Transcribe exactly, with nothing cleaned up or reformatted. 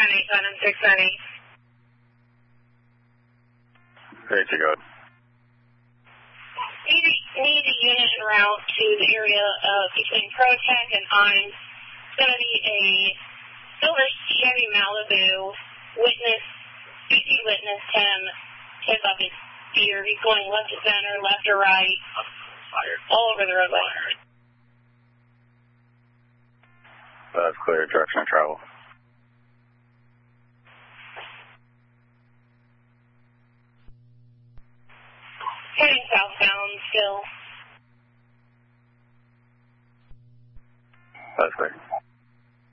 nine eight, nine six nine eight. Ready to go. Need a, need a unit en route to the area uh, between ProTech and I'm. It's going to be a silver Chevy Malibu. Witness, B T witnessed him tip up his steer. He's going left to center, left to right, all over the roadway. That's clear. Direction of travel. Heading southbound still. That's clear.